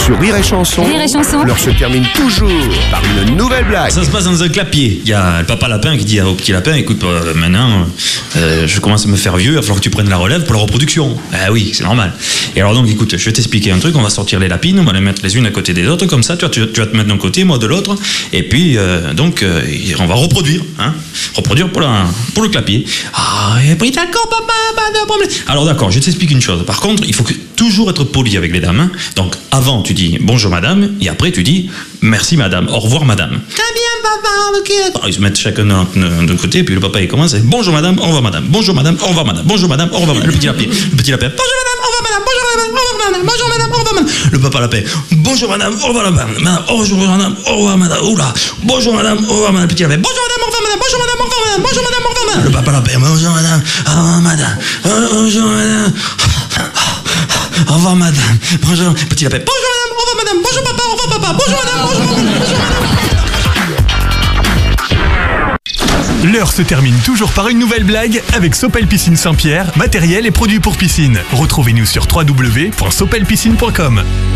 Sur Rire et Chanson, Rire et Chanson. l'heure se termine toujours par une nouvelle blague. Ça se passe dans un clapier. Il y a le papa lapin qui dit au petit lapin, écoute, maintenant, je commence à me faire vieux, il va falloir que tu prennes la relève pour la reproduction. Ah oui, c'est normal. Et alors donc, écoute, je vais t'expliquer un truc, on va sortir les lapines, on va les mettre les unes à côté des autres, comme ça, tu vas te mettre d'un côté, moi de l'autre, et puis, on va reproduire, hein. Reproduire pour le clapier. Ah, et puis d'accord, papa, pas de problème. Alors d'accord, je t'explique une chose. Par contre, il faut toujours être poli avec les dames, hein. Donc, avant, tu dis bonjour madame, et après, tu dis merci madame, au revoir madame. Très bien, papa, ok. Alors, ils se mettent chacun d'un côté, et puis le papa, il commence, bonjour madame, au revoir madame, bonjour madame, au revoir madame, bonjour madame, au revoir madame. Le petit lapin, bonjour madame, au revoir madame, bonjour madame, au revoir madame, bonjour madame, au revoir madame. Le papa lapin, bonjour madame, au revoir madame, bonjour madame, au revoir madame, oula, bonjour madame, au revoir madame, le petit lapin, bonjour madame, au revoir madame, bonjour madame, au revoir madame, bonjour madame, au revoir madame. Le papa lapin, bonjour madame, au revoir madame, bonjour madame, au revoir madame, bonjour, petit lapin, bonjour madame, au revoir madame, bonjour papa, au revoir papa, bonjour madame, bonjour madame, bonjour madame. L'heure se termine toujours par une nouvelle blague avec Sopel Piscine Saint-Pierre, matériel et produits pour piscine. Retrouvez-nous sur www.sopelpiscine.com.